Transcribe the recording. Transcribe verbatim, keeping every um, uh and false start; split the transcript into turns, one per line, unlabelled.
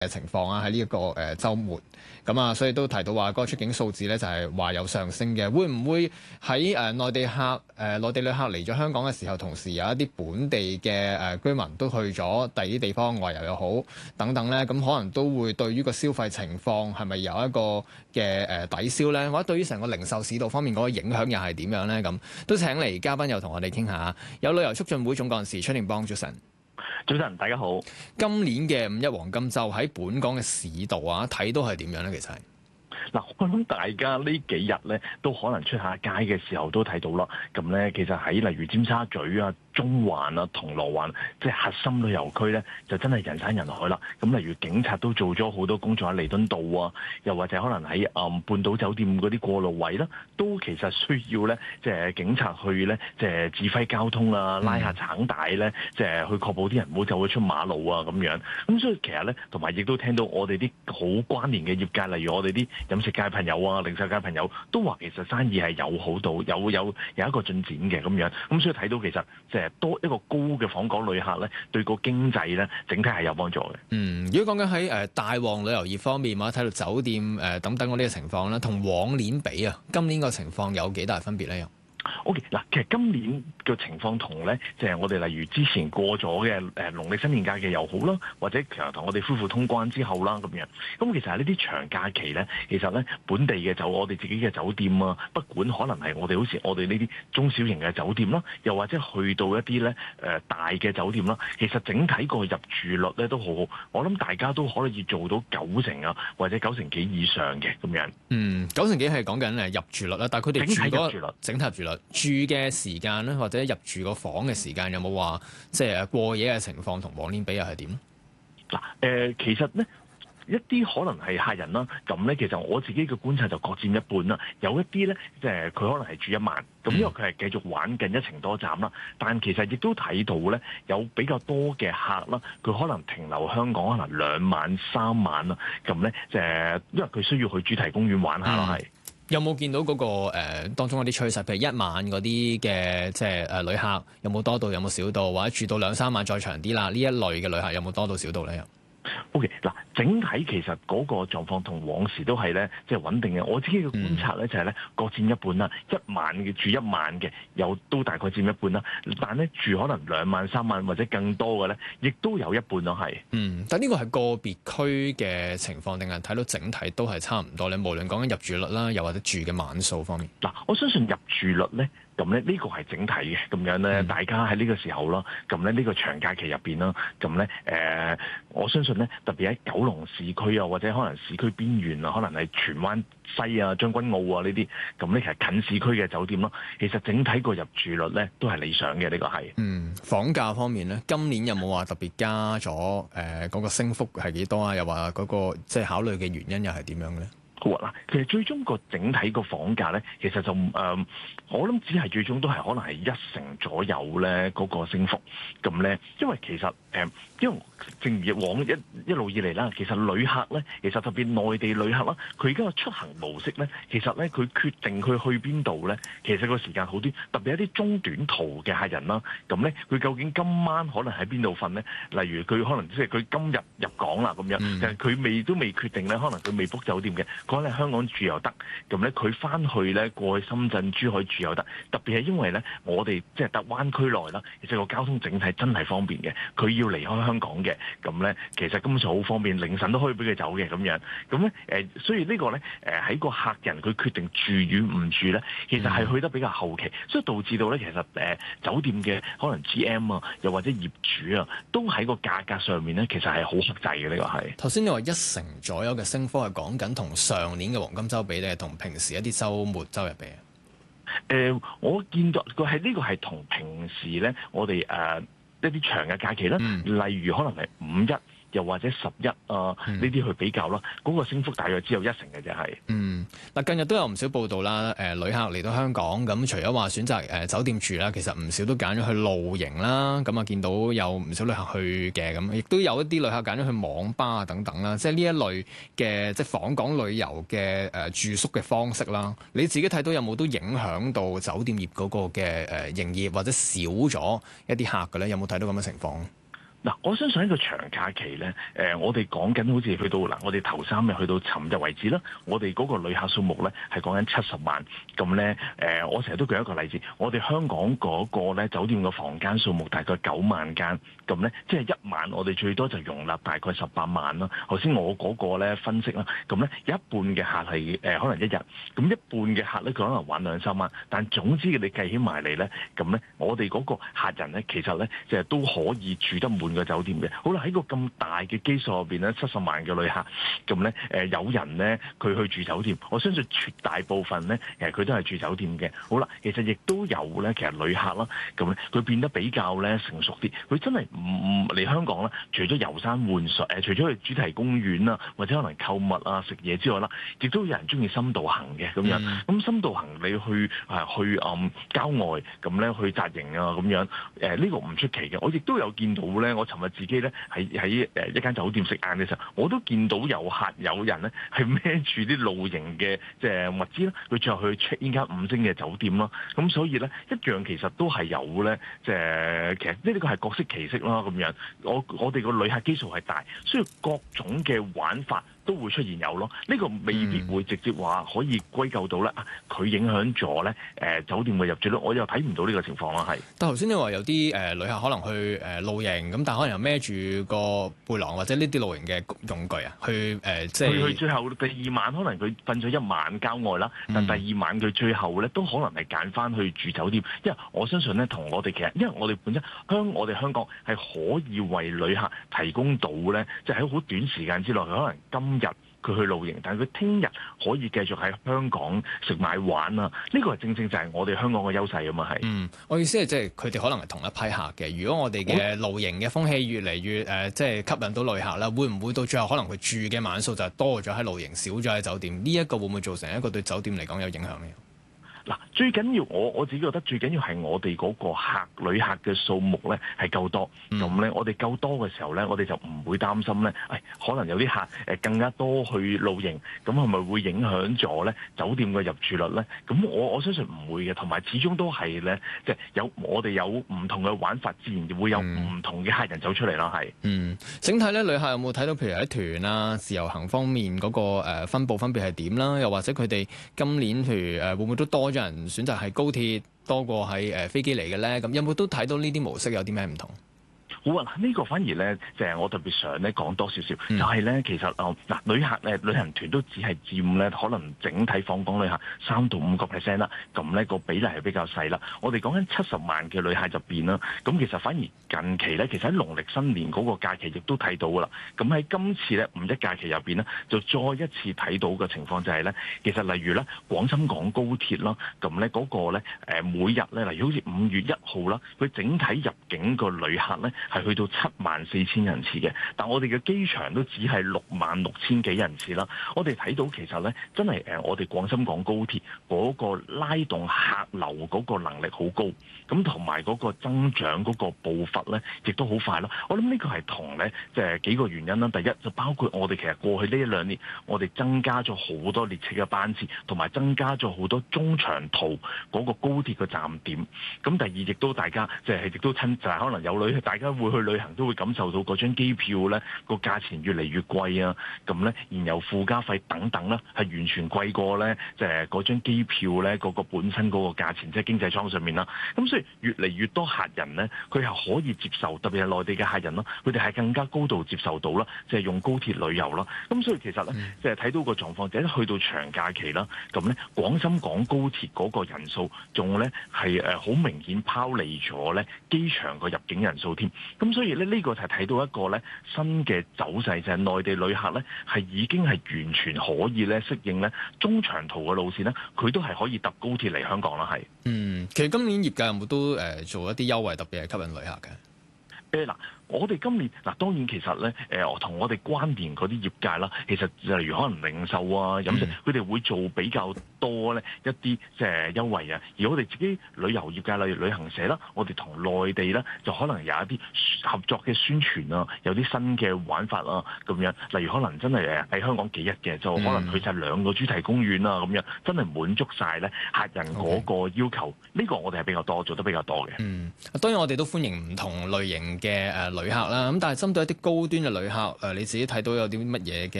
嘅情況啊，喺呢一個誒週末咁啊，所以都提到話嗰個出境數字咧就係話有上升嘅，會唔會喺誒內地客誒內地旅客嚟咗香港嘅時候，同時有一啲本地嘅誒居民都去咗第二啲地方外遊又好等等咧，咁可能都會對於個消費情況係咪有一個嘅誒抵消咧，或者對於成個零售市道方面嗰個影響又係點樣咧？咁都請嚟嘉賓又同我哋傾下，有旅遊促進會總幹事崔定邦，早晨。
早晨，大家好。
今年嘅五一黃金週喺本港嘅市道啊，睇到係點樣咧？其實係
嗱，我諗大家呢幾日咧都可能出下街嘅時候都睇到啦。咁咧，其實喺例如尖沙咀啊、中環啊、銅鑼灣，即係核心旅遊區咧，就真係人山人海啦。咁例如警察都做咗好多工作喺彌敦道啊，又或者可能喺誒半島酒店嗰啲過路位啦，都其實需要咧，即係警察去咧，即係指揮交通啊，拉下橙帶咧，即係去確保啲人唔好走咗出馬路啊咁樣。咁所以其實咧，同埋亦都聽到我哋啲好關聯嘅業界，例如我哋啲飲食界朋友啊、零售界朋友都話，其實生意係有好到，有有有一個進展嘅咁樣。咁所以睇到其實即係多一個高嘅訪港旅客咧，對個經濟咧整體係有幫助嘅。
嗯，如果講緊喺誒大旺旅遊業方面，或者睇到酒店誒、呃、等等嗰啲嘅情況咧，同往年比啊，今年個情況有幾大分別咧？又
O.K. 嗱，其實今年嘅情況同咧，即係我哋例如之前過咗嘅誒農曆新年假期又好啦，或者其實同我哋恢復通關之後啦咁樣。咁其實喺呢啲長假期咧，其實咧本地嘅酒，我哋自己嘅酒店啊，不管可能係我哋好似我哋呢啲中小型嘅酒店啦，又或者去到一啲咧誒大嘅酒店啦，其實整體個入住率咧都好好。我諗大家都可以做到九成啊，或者九成幾以上嘅咁樣。
嗯，九成幾係講緊誒入住率啦，但係佢哋住嗰個
整體入住率，
整體入住率住嘅時間咧，或者入住個房嘅時間有冇話即係過夜嘅情況同往年比又係點咧？
嗱，誒其實咧。一啲可能係客人啦，咁咧其實我自己嘅觀察就各佔一半啦。有一啲咧，即係佢可能係住一晚，咁因為佢係繼續玩緊一程多站啦。但其實亦都睇到咧，有比較多嘅客啦，佢可能停留香港可能兩晚三晚啦。咁咧，即係因為佢需要去主題公園玩下咯，係、嗯。
有冇見到嗰、那個誒、呃、當中嗰啲趨勢？譬如一晚嗰啲嘅即係誒旅客有冇多到，有冇少到，或者住到兩三晚再長啲啦？呢一類嘅旅客有冇多到少到咧？
O.K. 嗱，整體其實嗰個狀況同往時都係咧，即係穩定嘅。我自己嘅觀察咧就係咧，各佔一半啦。一晚嘅住一晚嘅，有都大概佔一半啦。但咧住可能兩晚、三晚或者更多嘅咧，亦都有一半咯，係。嗯，
但呢個係個別區嘅情況，定係睇到整體都係差唔多咧？無論講緊入住率啦，又或者住嘅晚數方面。
嗱，我相信入住率咧。咁咧呢個係整體嘅，咁樣咧，大家喺呢個時候啦，咁咧呢個長假期入邊啦，咁咧誒，我相信咧特別喺九龍市區啊，或者可能市區邊緣啊，可能係荃灣西啊、將軍澳啊呢啲，咁咧其實近市區嘅酒店咯，其實整體個入住率咧都係理想嘅，呢個係。嗯，
房價方面咧，今年有冇話特別加咗誒嗰個升幅係幾多啊？又話嗰個即係考慮嘅原因又係點樣咧？
好啊，嗱，其實最終個整體個房價咧，其實就誒、呃，我諗只係最終都係可能係一成左右咧嗰個升幅。咁咧，因為其實誒、呃，因為正如往一一路以嚟啦，其實旅客咧，其實特別內地旅客啦，佢而家個出行模式咧，其實咧佢決定佢去邊度咧，其實個時間好啲。特別一啲中短途嘅客人啦，咁咧佢究竟今晚可能喺邊度瞓咧？例如佢可能即係佢今日入港啦咁樣，嗯、但係佢未都未決定咧，可能佢未 book 酒店嘅。講喺香港住又得，咁咧佢翻去咧過去深圳、珠海住又得。特別係因為咧，我哋即係特灣區內啦，其實個交通整體真係方便嘅。佢要離開香港嘅，咁咧其實根本上好方便，凌晨都可以俾佢走嘅咁樣。咁咧誒，所以個呢個咧誒喺個客人佢決定住與唔住咧，其實係去得比較後期，所以導致到咧其實誒、呃、酒店嘅可能 G M 啊，又或者業主啊，都喺個價格上面咧，其實係好克制嘅呢個係。
頭先你話一成左右嘅升幅係講緊同上年嘅黃金週比咧，同平時一啲週末週日比啊？
誒、呃，我見到佢係呢個係同平時咧，我哋誒、呃、一啲長嘅假期啦，嗯、例如可能係五一。又或者十一啊呢啲去比較啦，嗰、嗯、個升幅大約只有一成嘅啫，係。嗯，
嗱近日都有唔少報道啦，誒、呃、旅客嚟到香港，咁除咗話選擇誒、呃、酒店住啦，其實唔少都揀咗去露營啦，咁啊見到有唔少旅客去嘅，咁亦都有一啲旅客揀咗去網吧啊等等啦，即係呢一類嘅即係訪港旅遊嘅誒、呃、住宿嘅方式啦。你自己睇到有冇都影響到酒店業嗰個嘅誒營業，或者少咗一啲客嘅咧？有冇睇到咁嘅情況？
嗱，我相信一個長假期咧，誒、呃，我哋講緊好似去到嗱，我哋頭三日去到尋日為止啦，我哋嗰個旅客數目咧係講緊七十萬，咁咧誒，我成日都舉一個例子，我哋香港嗰個咧酒店嘅房間數目大概九萬間，咁咧即係一晚我哋最多就容納大概十八萬啦。頭先我嗰個咧分析啦，咁咧有一半嘅客係誒、呃、可能一日，咁一半嘅客咧佢可能玩兩三晚，但總之你計起埋嚟咧，咁咧我哋嗰個客人咧其實咧即係都可以住得滿個酒店嘅。好啦，喺個咁大嘅基數入邊咧，七十萬嘅旅客，咁咧誒有人咧佢去住酒店，我相信絕大部分咧其實佢都係住酒店嘅。好啦，其實亦都有咧，其實旅客啦，咁咧佢變得比較咧成熟啲，佢真係唔唔嚟香港啦，除咗遊山玩水誒，除咗去主題公園啊，或者可能購物啊、食嘢之外啦，亦都有人中意深度行嘅咁樣。咁、嗯、深度行你去啊去嗯郊外咁咧去紮營啊咁樣，誒、呃、呢、這個唔出奇嘅。我亦都有見到咧，我尋日自己咧。喺喺誒一間酒店食晏嘅時候，我都見到有客有人咧係孭住啲露營嘅即係物資啦，佢最後去 check 呢間五星嘅酒店啦。咁所以咧一樣其實都係有咧，即係其實呢個係各式其式啦咁樣。我我哋個旅客基數係大，所以各種嘅玩法都會出現有咯。呢、這個未必會直接話可以歸咎到咧啊，佢影響咗咧誒酒店嘅入住率，我又睇唔到呢個情況啦。係。
但頭先你話有啲誒、呃、旅客可能去誒、呃、露營咁，但可能又孭住個背囊或者呢啲露營嘅用具啊，去誒、呃、即係
佢去最後第二晚可能佢瞓咗一晚郊外啦，但第二晚佢最後咧都可能係揀翻去住酒店，因為我相信咧同我哋其實，因為我哋本身香我哋香港係可以為旅客提供到咧，即係喺好短時間之內，佢可能今日佢去露營，但係佢聽日可以繼續喺香港食買玩啊！呢個係正正就係我哋香港嘅優勢啊嘛，係。
嗯，我意思係即係佢哋可能係同一批客嘅。如果我哋嘅露營嘅風氣越嚟越誒、呃，即係吸引到旅客啦，會唔會到最後可能佢住嘅晚數就係多咗喺露營，少咗喺酒店？呢、這、一個會唔會造成一個對酒店嚟講有影響呢？
嗱，最緊要我我自己覺得最緊要係我哋嗰個客旅客嘅數目咧係夠多，咁咧、嗯、我哋夠多嘅時候咧，我哋就唔會擔心咧，誒可能有啲客誒更加多去露營，咁係咪會影響咗咧酒店嘅入住率咧？咁我我相信唔會嘅，同埋始終都係咧，即係有我哋有唔同嘅玩法，自然會有唔同嘅客人走出嚟啦，係。
嗯，整體咧旅客有冇睇到譬如喺團啊、自由行方面嗰個誒分佈分別係點啦？又或者佢哋今年譬如誒會唔會都多咗人選擇係高鐵多過係誒飛機嚟嘅咧？咁有冇都睇到呢啲模式有啲咩唔同？
好啊！呢、這個反而咧，就係、是、我特別想咧講多少少，嗯、就係咧其實啊嗱、呃，旅客誒旅行團都只係佔咧可能整體訪港旅客三到五個 percent 啦，咁呢、那個比例係比較細啦。我哋講緊七十萬嘅旅客入邊啦，咁其實反而近期咧，其實喺農曆新年嗰個假期亦都睇到噶啦。咁喺今次咧五一假期入邊呢，就再一次睇到嘅情況就係咧，其實例如咧廣深港高鐵啦，咁咧嗰個咧誒每日咧，例如好似五月一號啦，佢整體入境個旅客咧，係去到七萬四千人次嘅，但我哋嘅機場都只係六萬六千幾人次啦。我哋睇到其實咧，真係誒，我哋廣深港高鐵嗰個拉動客流嗰個能力好高，咁同埋嗰個增長嗰個步伐咧，亦都好快咯。我諗呢個係同咧，即係幾個原因啦。第一就包括我哋其實過去呢一兩年，我哋增加咗好多列車嘅班次，同埋增加咗好多中長途嗰個高鐵嘅站點。咁第二亦都大家即係亦都親就係可能有旅，大家會去旅行都會感受到嗰張機票咧個價錢越嚟越貴啊，咁咧燃油附加費等等咧係完全貴過咧，即係嗰張機票咧嗰個本身嗰個價錢，即係經濟艙上面啦。咁所以越嚟越多客人咧，佢係可以接受，特別係內地嘅客人啦，佢哋係更加高度接受到啦，即係用高鐵旅遊啦。咁所以其實咧，即係睇到個狀況，就係去到長假期啦，咁咧廣深港高鐵嗰個人數仲咧係誒好明顯拋離咗咧機場個入境人數添。咁所以咧呢個就係睇到一個咧新嘅走勢，就係內地旅客咧係已經係完全可以咧適應咧中長途嘅路線咧，佢都係可以搭高鐵嚟香港啦，係。
嗯，其實今年業界有冇都誒做一啲優惠，特別係吸引旅客嘅？
誒嗱，我哋今年嗱當然其實咧，誒同我哋關聯嗰啲業界啦，其實例如可能零售啊、飲食，佢哋會做比較多咧一啲即係優惠啊。而我哋自己旅遊業界，例如旅行社啦，我哋同內地咧就可能有一啲合作嘅宣傳啊，有啲新嘅玩法啊咁樣。例如可能真係誒喺香港幾日嘅，就可能去晒兩個主題公園啊咁樣，真係滿足晒咧客人嗰個要求。呢 Okay. 個我哋係比較多，做得比較多嘅。
嗯，當然我哋都歡迎唔同類型嘅誒旅客啦。咁但係針對一啲高端嘅旅客，誒、呃、你自己睇到有啲乜嘢嘅